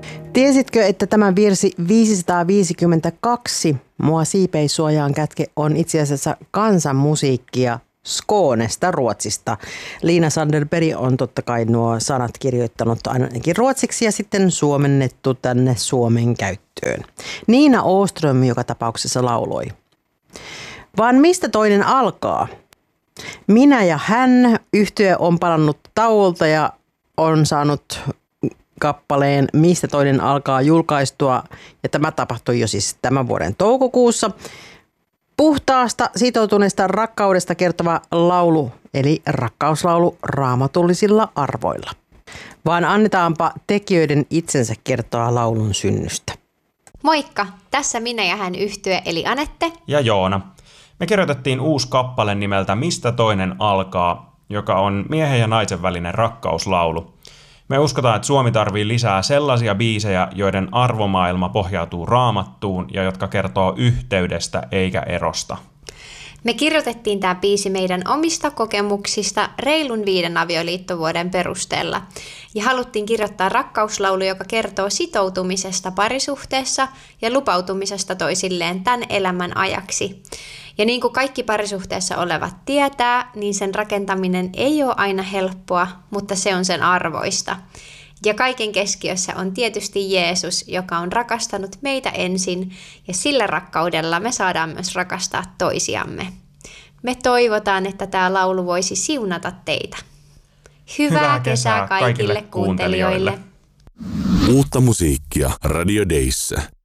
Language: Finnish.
Tiesitkö, että tämä virsi 552 Mua siipei suojaan kätke on itse asiassa kansanmusiikkia Skånesta, Ruotsista. Liina Sandelberg on totta kai nuo sanat kirjoittanut ainakin ruotsiksi ja sitten suomennettu tänne Suomen käyttöön. Niina Åström joka tapauksessa lauloi. Vaan mistä toinen alkaa? Minä ja hän yhtye on palannut tauolta ja on saanut kappaleen Mistä toinen alkaa julkaistua, ja tämä tapahtui jo siis tämän vuoden toukokuussa. Puhtaasta sitoutuneesta rakkaudesta kertova laulu, eli rakkauslaulu raamatullisilla arvoilla. Vaan annetaanpa tekijöiden itsensä kertoa laulun synnystä. Moikka, tässä minä ja hän yhtye eli Anette ja Joona. Me kirjoitettiin uusi kappale nimeltä Mistä toinen alkaa, joka on miehen ja naisen välinen rakkauslaulu. Me uskotaan, että Suomi tarvii lisää sellaisia biisejä, joiden arvomaailma pohjautuu Raamattuun ja jotka kertoo yhteydestä eikä erosta. Me kirjoitettiin tämä biisi meidän omista kokemuksista reilun 5 avioliittovuoden perusteella. Ja haluttiin kirjoittaa rakkauslaulu, joka kertoo sitoutumisesta parisuhteessa ja lupautumisesta toisilleen tämän elämän ajaksi. Ja niin kuin kaikki parisuhteessa olevat tietää, niin sen rakentaminen ei ole aina helppoa, mutta se on sen arvoista. Ja kaiken keskiössä on tietysti Jeesus, joka on rakastanut meitä ensin, ja sillä rakkaudella me saadaan myös rakastaa toisiamme. Me toivotaan, että tämä laulu voisi siunata teitä. Hyvää kesää kaikille kuuntelijoille! Uutta musiikkia Radio Dayssä.